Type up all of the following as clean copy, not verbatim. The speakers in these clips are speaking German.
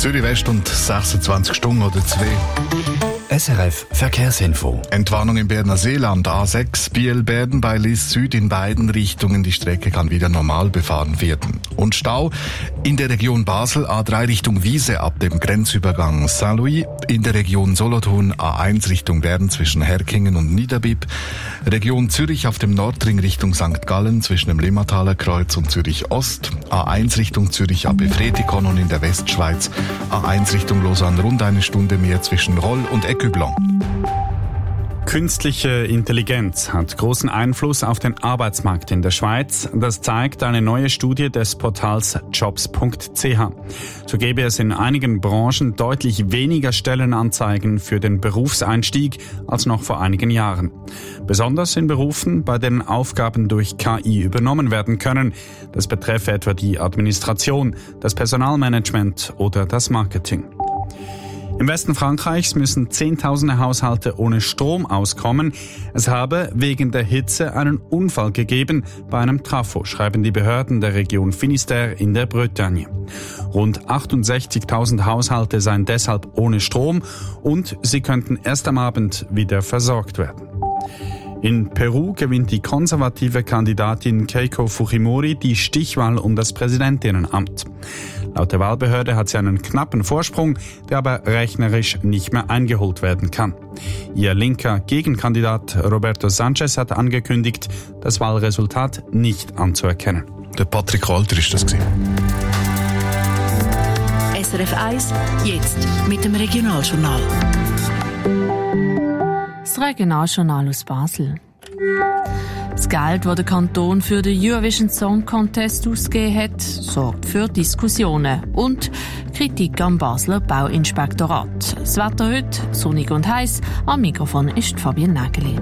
Zürich West und 26 Stunden oder 2. SRF Verkehrsinfo. Entwarnung im Berner Seeland, A6 Biel-Berden bei Lis Süd in beiden Richtungen. Die Strecke kann wieder normal befahren werden. Und Stau in der Region Basel, A3 Richtung Wiese ab dem Grenzübergang Saint-Louis. In der Region Solothurn, A1 Richtung Bern zwischen Herkingen und Niederbipp. Region Zürich auf dem Nordring Richtung St. Gallen zwischen dem Limmataler Kreuz und Zürich Ost. A1 Richtung Zürich ab Efretikon und in der Westschweiz. A1 Richtung Lausanne rund eine Stunde mehr zwischen Roll und Ecublon. Künstliche Intelligenz hat großen Einfluss auf den Arbeitsmarkt in der Schweiz. Das zeigt eine neue Studie des Portals jobs.ch. So gäbe es in einigen Branchen deutlich weniger Stellenanzeigen für den Berufseinstieg als noch vor einigen Jahren. Besonders in Berufen, bei denen Aufgaben durch KI übernommen werden können. Das betreffe etwa die Administration, das Personalmanagement oder das Marketing. Im Westen Frankreichs müssen Zehntausende Haushalte ohne Strom auskommen. Es habe wegen der Hitze einen Unfall gegeben bei einem Trafo, schreiben die Behörden der Region Finistère in der Bretagne. Rund 68.000 Haushalte seien deshalb ohne Strom und sie könnten erst am Abend wieder versorgt werden. In Peru gewinnt die konservative Kandidatin Keiko Fujimori die Stichwahl um das Präsidentinnenamt. Laut der Wahlbehörde hat sie einen knappen Vorsprung, der aber rechnerisch nicht mehr eingeholt werden kann. Ihr linker Gegenkandidat Roberto Sanchez hat angekündigt, das Wahlresultat nicht anzuerkennen. Der Patrick Walter ist das gewesen. SRF 1, jetzt mit dem Regionaljournal. Das Regionaljournal aus Basel. Das Geld, das der Kanton für den Eurovision Song Contest ausgegeben hat, sorgt für Diskussionen und Kritik am Basler Bauinspektorat. Das Wetter heute sonnig und heiß. Am Mikrofon ist Fabienne Nägeli.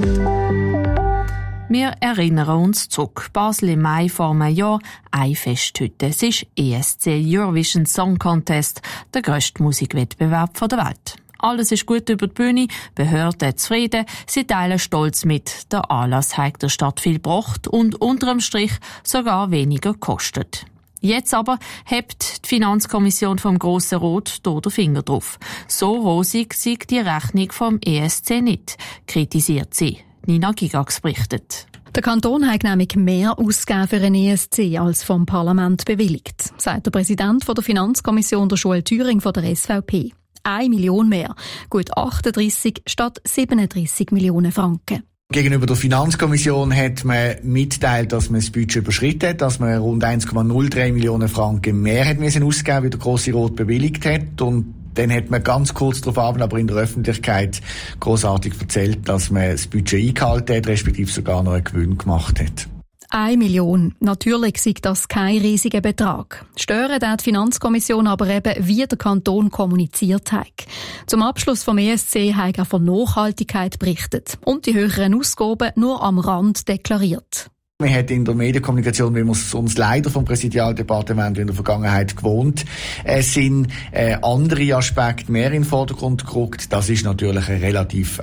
Wir erinnern uns zurück. Basel im Mai vor einem Jahr, ein Fest heute. Es ist ESC Eurovision Song Contest, der grösste Musikwettbewerb der Welt. Alles ist gut über die Bühne, Behörden zufrieden, sie teilen stolz mit. Der Anlass hat der Stadt viel gebracht und unterm Strich sogar weniger gekostet. Jetzt aber hebt die Finanzkommission vom Grossen Rot hier den Finger drauf. So rosig sieht die Rechnung vom ESC nicht, kritisiert sie. Nina Gigax berichtet. Der Kanton hat nämlich mehr ausgegeben für einen ESC als vom Parlament bewilligt, sagt der Präsident der Finanzkommission der Joel Thüring von der SVP. 1 Million mehr, gut 38 statt 37 Millionen Franken. Gegenüber der Finanzkommission hat man mitteilt, dass man das Budget überschritten hat, dass man rund 1,03 Millionen Franken mehr hat müssen ausgeben, wie der Grosse Rot bewilligt hat. Und dann hat man ganz kurz darauf aber in der Öffentlichkeit grossartig erzählt, dass man das Budget eingehalten hat, respektive sogar noch einen Gewinn gemacht hat. 1 Million. Natürlich ist das kein riesiger Betrag. Stören darf die Finanzkommission aber eben, wie der Kanton kommuniziert hat. Zum Abschluss vom ESC hat er von Nachhaltigkeit berichtet und die höheren Ausgaben nur am Rand deklariert. Man hat in der Medienkommunikation, wie wir es uns leider vom Präsidialdepartement in der Vergangenheit gewohnt, sind andere Aspekte mehr in den Vordergrund gerückt. Das ist natürlich ein relativ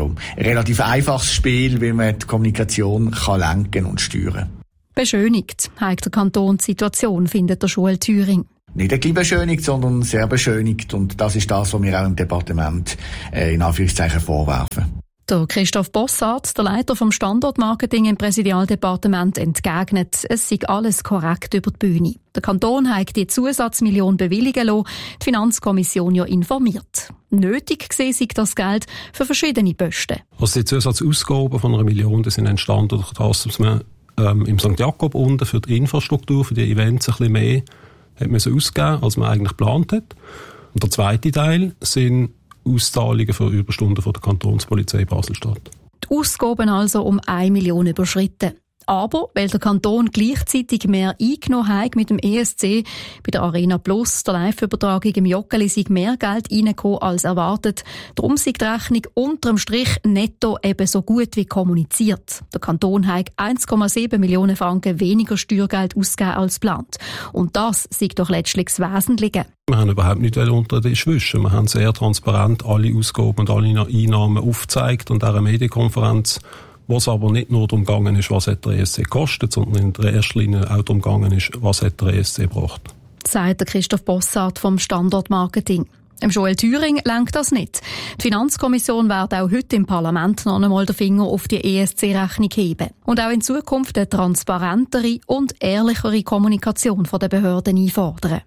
einfaches Spiel, wie man die Kommunikation kann lenken und steuern. Beschönigt hat der Kanton die Situation, findet der Joel Thüring. Nicht ein bisschen beschönigt, sondern sehr beschönigt. Und das ist das, was wir auch im Departement in Anführungszeichen vorwerfen. Der Christoph Bossart, der Leiter vom Standortmarketing im Präsidialdepartement, entgegnet, es sei alles korrekt über die Bühne. Der Kanton hat die Zusatzmillion bewilligen lassen, die Finanzkommission ja informiert. Nötig gesehen sei das Geld für verschiedene Posten. Also die Zusatzausgaben von 1 Million sind entstanden durch das, dass man im St. Jakob unten für die Infrastruktur, für die Events ein bisschen mehr hat man ausgeben, als man eigentlich geplant hat. Und der zweite Teil sind Auszahlungen für Überstunden von der Kantonspolizei Basel-Stadt. Die Ausgaben also um 1 Million überschritten. Aber weil der Kanton gleichzeitig mehr eingenommen hat mit dem ESC, bei der Arena Plus, der Live-Übertragung im Joggeli, sei mehr Geld reingekommen als erwartet. Darum sei die Rechnung unterm Strich netto eben so gut wie kommuniziert. Der Kanton hat 1,7 Millionen Franken weniger Steuergeld ausgegeben als geplant. Und das sei doch letztlich das Wesentliche. Wir haben überhaupt nicht unter den Tisch wischen. Wir haben sehr transparent alle Ausgaben und alle Einnahmen aufgezeigt und auch eine Medienkonferenz, wo es aber nicht nur darum gegangen ist, was hat der ESC gekostet, sondern in der ersten Linie auch darum gegangen ist, was hat der ESC gebracht. sagt der Christoph Bossart vom Standortmarketing. Im Joel Thüring lenkt das nicht. Die Finanzkommission wird auch heute im Parlament noch einmal den Finger auf die ESC-Rechnung heben und auch in Zukunft eine transparentere und ehrlichere Kommunikation von den Behörden einfordern.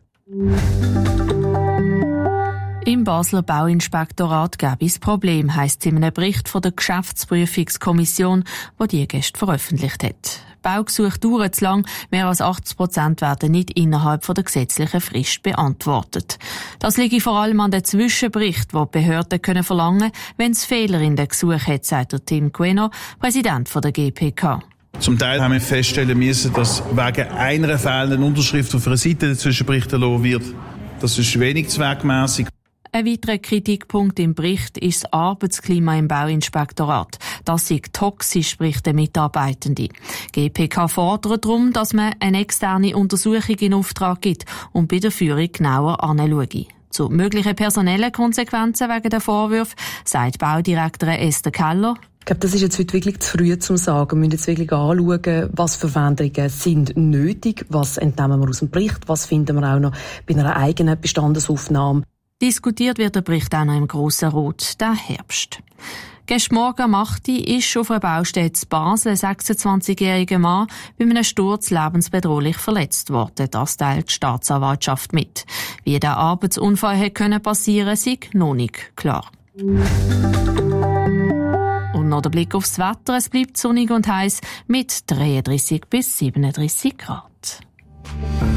Im Basler Bauinspektorat gäbe es Problem, heisst es in einem Bericht von der Geschäftsprüfungskommission, der die gestern veröffentlicht hat. Baugesuche dauern zu lang, mehr als 80% werden nicht innerhalb der gesetzlichen Frist beantwortet. Das liegt vor allem an den Zwischenbericht, den die Behörden können verlangen, wenn es Fehler in den Gesuchen hat, sagt der Tim Gueno, Präsident der GPK. Zum Teil haben wir feststellen müssen, dass wegen einer fehlenden Unterschrift auf einer Seite der Zwischenbericht erlassen wird. Das ist wenig zweckmässig. Ein weiterer Kritikpunkt im Bericht ist das Arbeitsklima im Bauinspektorat. Das sei toxisch, spricht der Mitarbeitende. GPK fordert darum, dass man eine externe Untersuchung in Auftrag gibt und bei der Führung genauer anschaut. Zu möglichen personellen Konsequenzen wegen der Vorwürfe sagt Baudirektorin Esther Keller. Ich glaube, das ist jetzt heute wirklich zu früh zum Sagen. Wir müssen jetzt wirklich anschauen, was für Veränderungen sind nötig, was entnehmen wir aus dem Bericht, was finden wir auch noch bei einer eigenen Bestandesaufnahme. Diskutiert wird der Bericht auch noch im Grossen Rat diesen Herbst. Gestern Morgen am 8. Uhr ist auf einer Baustelle in Basel ein 26-jähriger Mann bei einem Sturz lebensbedrohlich verletzt worden. Das teilt die Staatsanwaltschaft mit. Wie der Arbeitsunfall hätte passieren können, sei noch nicht klar. Und noch der Blick aufs Wetter. Es bleibt sonnig und heiß mit 33 bis 37 Grad.